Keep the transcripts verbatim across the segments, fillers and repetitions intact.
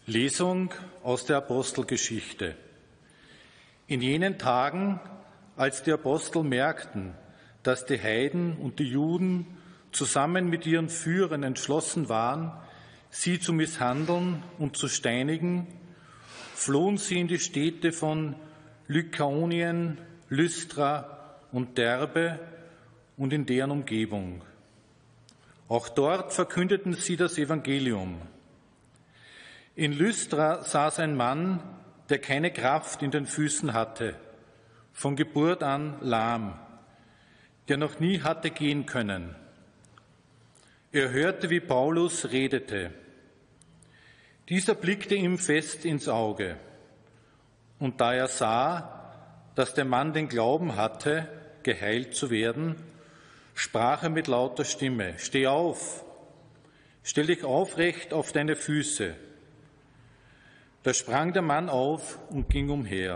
Lesung aus der Apostelgeschichte. In jenen Tagen, als die Apostel merkten, dass die Heiden und die Juden zusammen mit ihren Führern entschlossen waren, sie zu misshandeln und zu steinigen, flohen sie in die Städte von Lykaonien, Lystra und Derbe und in deren Umgebung. Auch dort verkündeten sie das Evangelium. In Lystra saß ein Mann, der keine Kraft in den Füßen hatte, von Geburt an lahm, der noch nie hatte gehen können. Er hörte, wie Paulus redete. Dieser blickte ihm fest ins Auge. Und da er sah, dass der Mann den Glauben hatte, geheilt zu werden, sprach er mit lauter Stimme: Steh auf, stell dich aufrecht auf deine Füße. Da sprang der Mann auf und ging umher.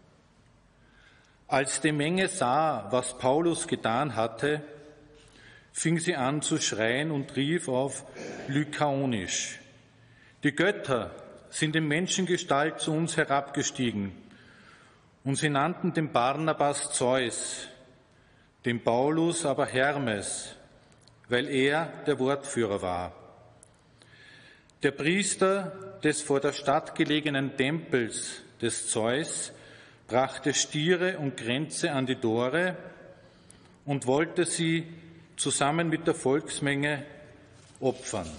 Als die Menge sah, was Paulus getan hatte, fing sie an zu schreien und rief auf Lykaonisch: Die Götter sind in Menschengestalt zu uns herabgestiegen, und sie nannten den Barnabas Zeus, den Paulus aber Hermes, weil er der Wortführer war. Der Priester des vor der Stadt gelegenen Tempels des Zeus brachte Stiere und Kränze an die Tore und wollte sie zusammen mit der Volksmenge opfern.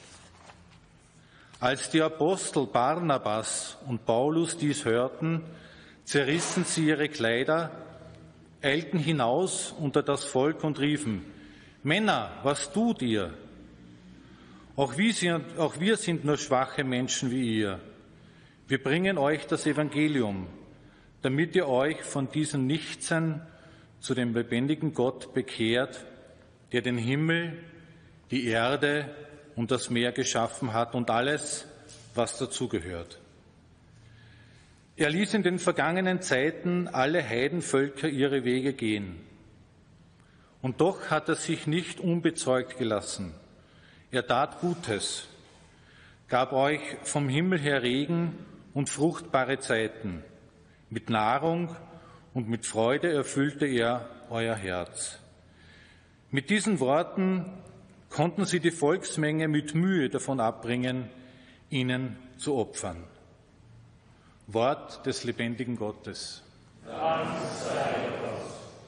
Als die Apostel Barnabas und Paulus dies hörten, zerrissen sie ihre Kleider, eilten hinaus unter das Volk und riefen: Männer, was tut ihr? Auch wir, sind, auch wir sind nur schwache Menschen wie ihr. Wir bringen euch das Evangelium, damit ihr euch von diesen Nichtsen zu dem lebendigen Gott bekehrt, der den Himmel, die Erde und das Meer geschaffen hat und alles, was dazugehört. Er ließ in den vergangenen Zeiten alle Heidenvölker ihre Wege gehen. Und doch hat er sich nicht unbezeugt gelassen. Er tat Gutes, gab euch vom Himmel her Regen und fruchtbare Zeiten. Mit Nahrung und mit Freude erfüllte er euer Herz. Mit diesen Worten konnten sie die Volksmenge mit Mühe davon abbringen, ihnen zu opfern. Wort des lebendigen Gottes. Dank sei